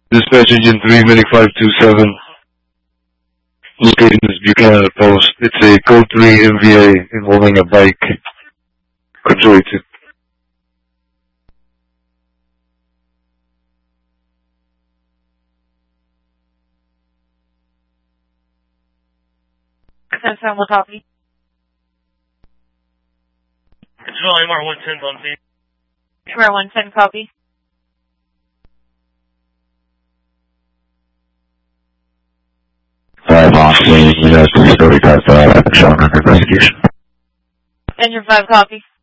Dispatch engine 3, medic 527. Location is Buchanan Post. It's a code 3 MVA involving a bike. Control 2. Consent will copy. Control MR 110 on scene. MR 110 copy. On scene, you guys please go to that showing under investigation. Engine 5 copy.